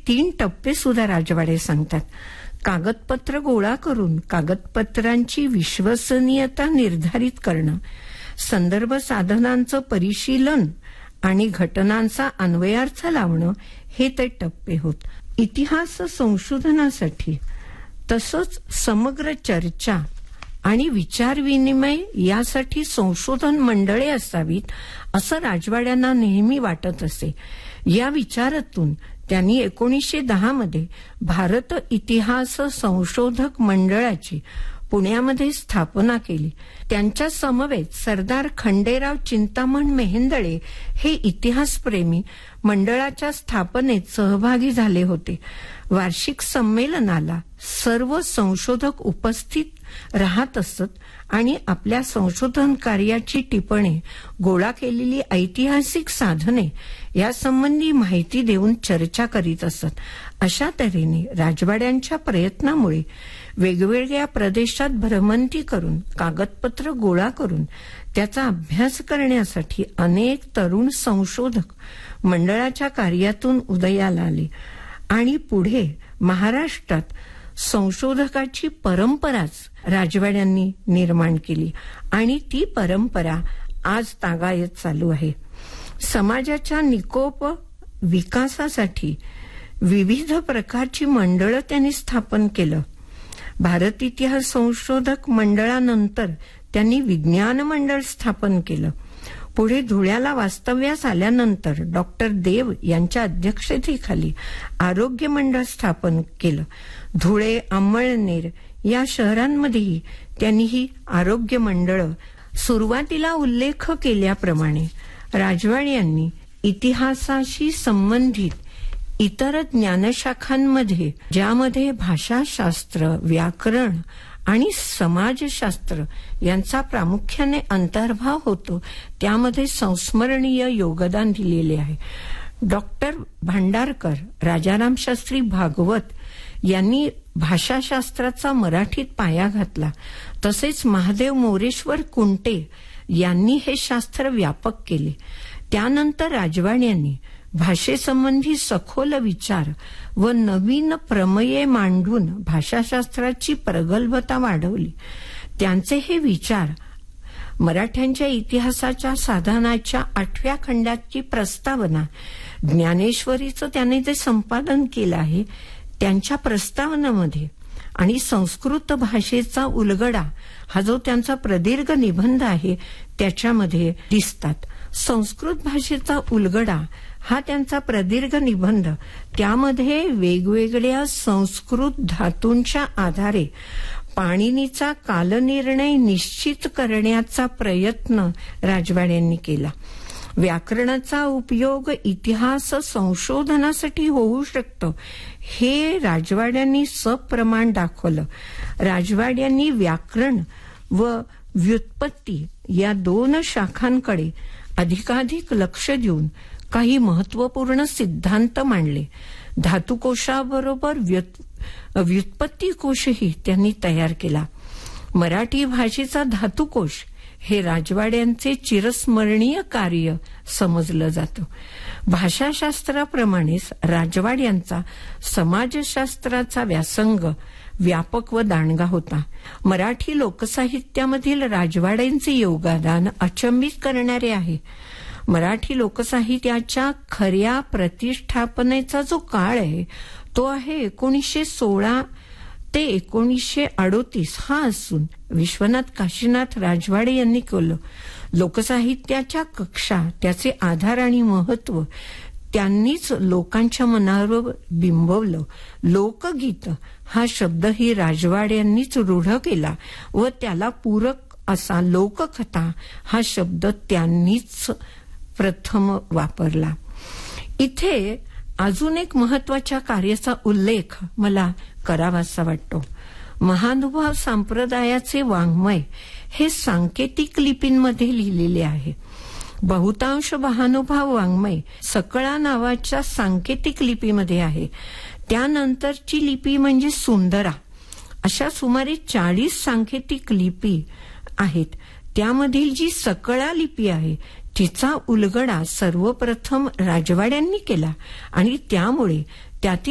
3 टप्पे सुद्धा राजवाडे सांगतात. कागदपत्र गोळा करून कागदपत्रांची विश्वसनीयता निर्धारित करणं, संदर्भ साधनांचं परिशीलन आणि घटनांचा अन्वयार्थ लावणं हे ते टप्पे होत. इतिहास संशोधनासाठी तसंच समग्र चर्चा आणि विचारविनिमय यासाठी संशोधन मंडळे असावीत असं राजवाड्यांना नेहमी वाटत असे. या विचारातून त्यांनी 1910 मध्ये भारत इतिहास संशोधक मंडळाची पुण्यामध्ये स्थापना केली. त्यांच्या समवेत सरदार खंडेराव चिंतामण मेहेंदळे हे इतिहासप्रेमी मंडळाच्या स्थापनेत सहभागी झाले होते. वार्षिक संमेलनाला सर्व संशोधक उपस्थित राहत असत आणि आपल्या संशोधन कार्याची टिपणे, गोळा केलेली ऐतिहासिक साधने यासंबंधी माहिती देऊन चर्चा करीत असत. अशा तऱ्हेने राजवाड्यांच्या प्रयत्नामुळे वेगवेगळ्या प्रदेशात भ्रमंती करून कागदपत्र गोळा करून त्याचा अभ्यास करण्यासाठी अनेक तरुण संशोधक मंडळाच्या कार्यातून उदयाला आले आणि पुढे महाराष्ट्रात संशोधकाची परंपराच राजवाड्यांनी निर्माण केली आणि ती परंपरा आज तागायत चालू आहे. समाजाच्या निकोप विकासासाठी विविध प्रकारची मंडळं त्यांनी स्थापन केलं. भारत इतिहास संशोधक मंडळानंतर त्यांनी विज्ञान मंडळ स्थापन केलं. पुढे धुळ्याला वास्तव्यास आल्यानंतर डॉक्टर देव यांच्या अध्यक्षतेखाली आरोग्य मंडळ स्थापन केलं. धुळे, अंमळनेर या शहरांमध्येही त्यांनी ही आरोग्य मंडळं. सुरुवातीला उल्लेख केल्याप्रमाणे राजवाड्यांनी इतिहासाशी संबंधित इतर ज्ञानशाखांमध्ये, ज्यामध्ये भाषाशास्त्र, व्याकरण आणि समाजशास्त्र यांचा प्रामुख्याने अंतर्भाव होतो, त्यामध्ये संस्मरणीय योगदान दिलेले आहे. डॉक्टर भांडारकर, राजाराम शास्त्री भागवत यांनी भाषाशास्त्राचा मराठीत पाया घातला. तसेच महादेव मोरेश्वर कुंटे यांनी हे शास्त्र व्यापक केले. त्यानंतर राजवाड्यांनी भाषेसंबंधी सखोल विचार व नवीन प्रमेये मांडून भाषाशास्त्राची प्रगल्भता वाढवली. त्यांचे हे विचार मराठ्यांच्या इतिहासाच्या साधनाच्या 8व्या खंडाची प्रस्तावना, ज्ञानेश्वरीचं त्याने जे संपादन केलं आहे त्यांच्या प्रस्तावनामध्ये आणि संस्कृत भाषेचा उलगडा हा जो त्यांचा प्रदीर्घ निबंध आहे त्याच्यामध्ये दिसतात. संस्कृत भाषेचा उलगडा हा त्यांचा प्रदीर्घ निबंध, त्यामध्ये वेगवेगळ्या संस्कृत धातूंच्या आधारे पाणिनीचा कालनिर्णय निश्चित करण्याचा प्रयत्न राजवाड्यांनी केला. व्याकरणाचा उपयोग इतिहास संशोधनासाठी होऊ शकतो हे राजवाड्यांनी सप्रमाण दाखवलं. राजवाड्यांनी व्याकरण व व्युत्पत्ती या 2 शाखांकडे अधिकाधिक लक्ष देऊन काही महत्वपूर्ण सिद्धांत मांडले. धातुकोशाबरोबर व्युत्पत्ती कोशही त्यांनी तयार केला. मराठी भाषेचा धातुकोश हे राजवाड्यांचे चिरस्मरणीय कार्य समजलं जातं. भाषाशास्त्राप्रमाणेच राजवाड्यांचा समाजशास्त्राचा व्यासंग व्यापक व दांडगा होता. मराठी लोकसाहित्यामधील राजवाड्यांचे योगदान अचंबित करणारे आहे. मराठी लोकसाहित्याच्या खऱ्या प्रतिष्ठापनेचा जो काळ आहे तो आहे 1916 ते 1938 हा असून विश्वनाथ काशीनाथ राजवाडे यांनी केलं. लोकसाहित्याच्या कक्षा, त्याचे आधार आणि महत्व त्यांनीच लोकांच्या मनावर बिंबवलं. लोकगीत हा शब्दही राजवाड्यांनीच रूढ केला व त्याला पूरक असा लोककथा हा शब्द त्यांनीच प्रथम वापरला. इथे अजून एक महत्वाच्या कार्याचा उल्लेख मला करावासा वाटतो. महानुभाव संप्रदायाचे वाङ्मय हे सांकेतिक लिपींमध्ये लिहिलेले आहे. बहुतांश महानुभाव वाङ्मय सकळा नावाच्या सांकेतिक लिपीमध्ये आहे. त्यानंतरची लिपी म्हणजे सुंदरा. अशा सुमारे 40 सांकेतिक लिपी आहेत. त्यामधील जी सकळा लिपी आहे तिचा उलगडा सर्वप्रथम राजवाड्यांनी केला आणि त्यामुळे त्यातील